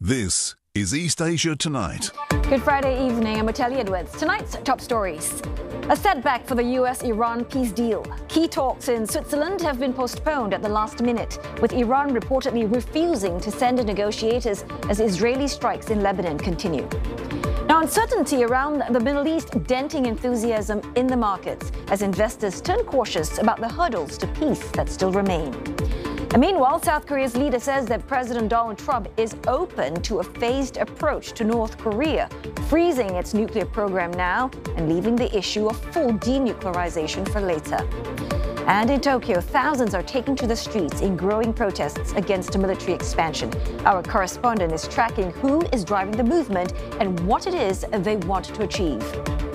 This is East Asia Tonight. Good Friday evening, I'm Natalie Edwards. Tonight's top stories. A setback for the US-Iran peace deal. Key talks in Switzerland have been postponed at the last minute, with Iran reportedly refusing to send negotiators as Israeli strikes in Lebanon continue. Now, uncertainty around the Middle East denting enthusiasm in the markets as investors turn cautious about the hurdles to peace that still remain. And meanwhile, South Korea's leader says that President Donald Trump is open to a phased approach to North Korea, freezing its nuclear program now and leaving the issue of full denuclearization for later. And in Tokyo, thousands are taking to the streets in growing protests against military expansion. Our correspondent is tracking who is driving the movement and what it is they want to achieve.